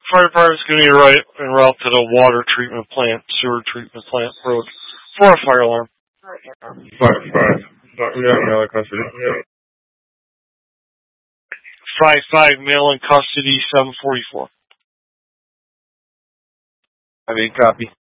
Fire department's going to be right en route to the water treatment plant, sewer treatment plant road for a fire alarm. 5-5. Yeah, custody. Yeah. 5-5, male in custody, 744. I mean, copy.